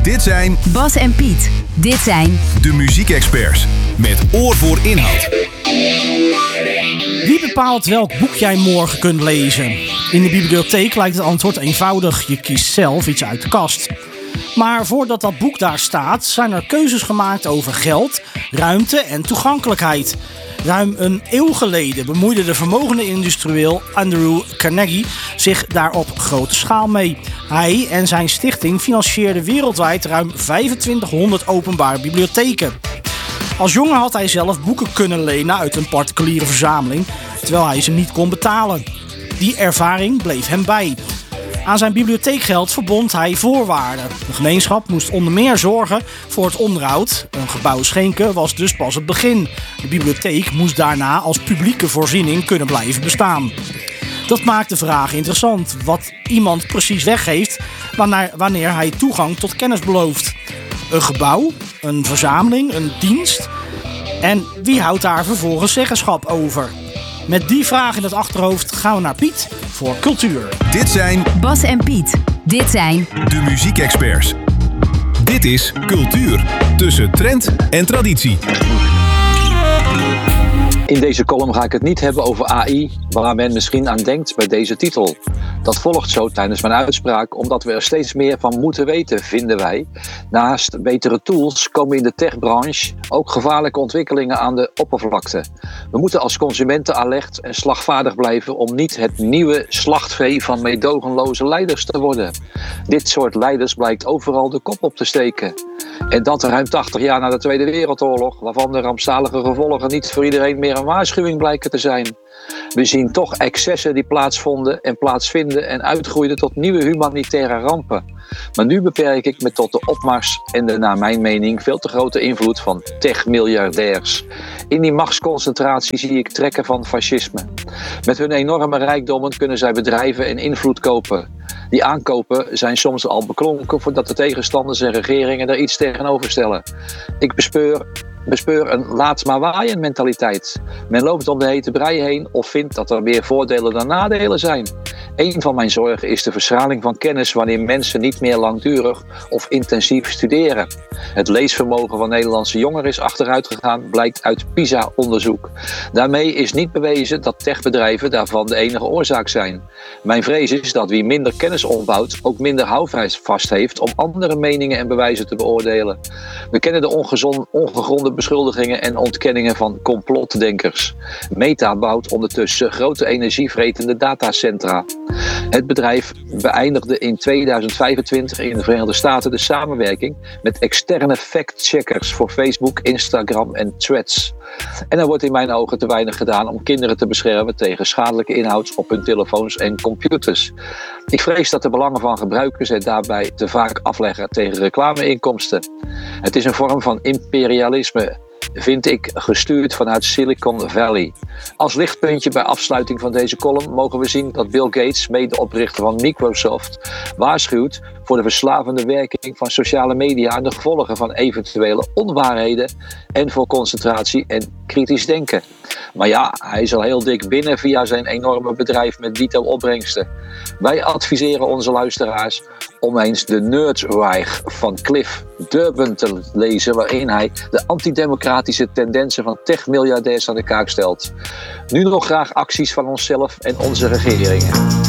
Dit zijn Bas en Piet. Dit zijn de muziekexperts met oor voor inhoud. Wie bepaalt welk boek jij morgen kunt lezen? In de bibliotheek lijkt het antwoord eenvoudig. Je kiest zelf iets uit de kast. Maar voordat dat boek daar staat, zijn er keuzes gemaakt over geld, ruimte en toegankelijkheid. Ruim een eeuw geleden bemoeide de vermogende industrieel Andrew Carnegie zich daar op grote schaal mee. Hij en zijn stichting financieerden wereldwijd ruim 2500 openbare bibliotheken. Als jongen had hij zelf boeken kunnen lenen uit een particuliere verzameling, terwijl hij ze niet kon betalen. Die ervaring bleef hem bij. Aan zijn bibliotheekgeld verbond hij voorwaarden. De gemeenschap moest onder meer zorgen voor het onderhoud. Een gebouw schenken was dus pas het begin. De bibliotheek moest daarna als publieke voorziening kunnen blijven bestaan. Dat maakt de vraag interessant. Wat iemand precies weggeeft wanneer hij toegang tot kennis belooft. Een gebouw, een verzameling, een dienst. En wie houdt daar vervolgens zeggenschap over? Met die vraag in het achterhoofd gaan we naar Piet voor cultuur. Dit zijn Bas en Piet. Dit zijn de muziekexperts. Dit is Cultuur, tussen trend en traditie. In deze column ga ik het niet hebben over AI, waar men misschien aan denkt bij deze titel. Dat volgt zo tijdens mijn uitspraak, omdat we er steeds meer van moeten weten, vinden wij. Naast betere tools komen in de techbranche ook gevaarlijke ontwikkelingen aan de oppervlakte. We moeten als consumenten alert en slagvaardig blijven om niet het nieuwe slachtvee van meedogenloze leiders te worden. Dit soort leiders blijkt overal de kop op te steken. En dat ruim 80 jaar na de Tweede Wereldoorlog, waarvan de rampzalige gevolgen niet voor iedereen meer een waarschuwing blijken te zijn. We zien toch excessen die plaatsvonden en plaatsvinden en uitgroeiden tot nieuwe humanitaire rampen. Maar nu beperk ik me tot de opmars en de, naar mijn mening, veel te grote invloed van tech-miljardairs. In die machtsconcentratie zie ik trekken van fascisme. Met hun enorme rijkdommen kunnen zij bedrijven en invloed kopen. Die aankopen zijn soms al beklonken voordat de tegenstanders en regeringen er iets tegenover stellen. Ik bespeur een laat maar waaien mentaliteit. Men loopt om de hete brei heen of vindt dat er meer voordelen dan nadelen zijn. Een van mijn zorgen is de verschraling van kennis wanneer mensen niet meer langdurig of intensief studeren. Het leesvermogen van Nederlandse jongeren is achteruit gegaan, blijkt uit PISA-onderzoek. Daarmee is niet bewezen dat techbedrijven daarvan de enige oorzaak zijn. Mijn vrees is dat wie minder kennis opbouwt ook minder houvast heeft om andere meningen en bewijzen te beoordelen. We kennen de ongegronde beschuldigingen en ontkenningen van complotdenkers. Meta bouwt ondertussen grote energievretende datacentra. Het bedrijf beëindigde in 2025 in de Verenigde Staten de samenwerking met externe fact-checkers voor Facebook, Instagram en Threads. En er wordt in mijn ogen te weinig gedaan om kinderen te beschermen tegen schadelijke inhoud op hun telefoons en computers. Ik vrees dat de belangen van gebruikers het daarbij te vaak afleggen tegen reclameinkomsten. Het is een vorm van imperialisme, vind ik, gestuurd vanuit Silicon Valley. Als lichtpuntje bij afsluiting van deze column mogen we zien dat Bill Gates, medeoprichter van Microsoft, waarschuwt voor de verslavende werking van sociale media en de gevolgen van eventuele onwaarheden en voor concentratie en kritisch denken. Maar ja, hij is al heel dik binnen via zijn enorme bedrijf met dito opbrengsten. Wij adviseren onze luisteraars om eens de Nerdreich van Cliff Durbin te lezen, waarin hij de antidemocratische tendensen van tech-miljardairs aan de kaak stelt. Nu nog graag acties van onszelf en onze regeringen.